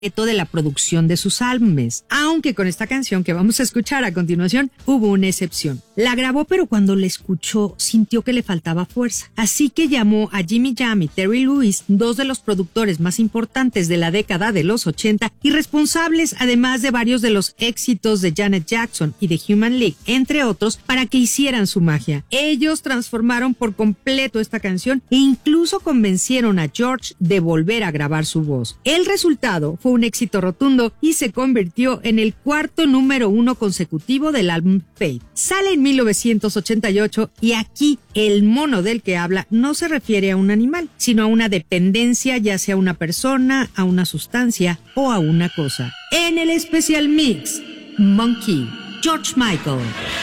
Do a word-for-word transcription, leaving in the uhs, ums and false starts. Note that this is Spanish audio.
de la producción de sus álbumes, aunque con esta canción que vamos a escuchar a continuación hubo una excepción. La grabó, pero cuando la escuchó sintió que le faltaba fuerza, así que llamó a Jimmy Jam y Terry Lewis, dos de los productores más importantes de la década de los ochenta y responsables además de varios de los éxitos de Janet Jackson y de Human League, entre otros, para que hicieran su magia. Ellos transformaron por completo esta canción e incluso convencieron a George de volver a grabar su voz. El resultado fue un éxito rotundo y se convirtió en el cuarto número uno consecutivo del álbum Faith. Sale en mil novecientos ochenta y ocho y aquí el mono del que habla no se refiere a un animal, sino a una dependencia, ya sea una persona, a una sustancia o a una cosa. En el especial mix, Monkey, George Michael.